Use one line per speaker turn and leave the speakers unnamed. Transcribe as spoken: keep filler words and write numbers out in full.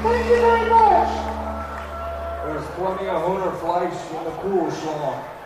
Thank you very much.
There's plenty of Hunter Fleisch in the cool schlong.